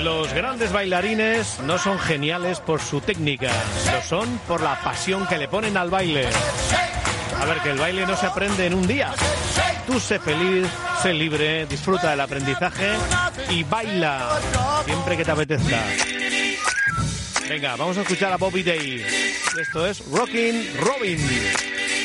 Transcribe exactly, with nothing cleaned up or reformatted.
Los grandes bailarines no son geniales por su técnica, lo son por la pasión que le ponen al baile. A ver, que el baile no se aprende en un día. Tú sé feliz, sé libre, disfruta del aprendizaje y baila siempre que te apetezca. Venga, vamos a escuchar a Bobby Day. Esto es Rockin' Robin.